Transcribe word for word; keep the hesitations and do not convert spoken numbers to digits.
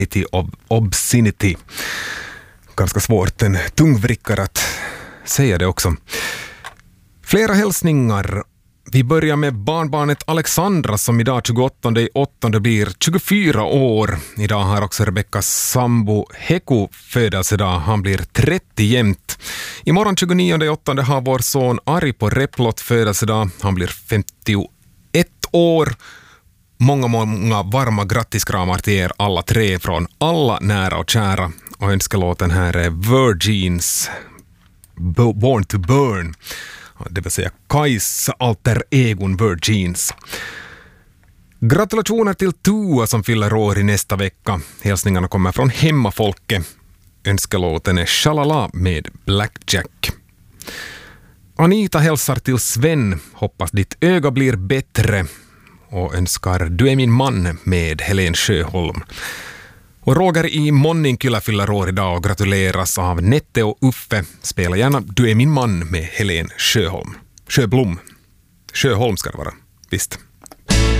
of obscenity. Ganska svårt, en tungvrickare att säga det också. Flera hälsningar. Vi börjar med barnbarnet Alexandra som idag tjugoåttonde i åttonde blir tjugofyra år. Idag har också Rebeckas sambo Heku födelsedag. Han blir trettio jämt. Imorgon tjugonionde i åttonde har vår son Ari på Replot födelsedag. Han blir femtioett år. Många, många varma grattiskramar till er alla tre från alla nära och kära. Och önskelåten här är Virgins Born to Burn. Det vill säga Kais alter egon Virgins. Gratulationer till Tua som fyller år i nästa vecka. Hälsningarna kommer från hemmafolket. Önskelåten är Shalala med Blackjack. Anita hälsar till Sven. Hoppas ditt öga blir bättre. Och önskar Du är min man med Helen Sjöholm. Och Roger i Monninkyla fyller år idag och gratuleras av Nette och Uffe. Spela gärna Du är min man med Helen Sjöholm. Sjöblom. Sjöholm ska det vara, visst.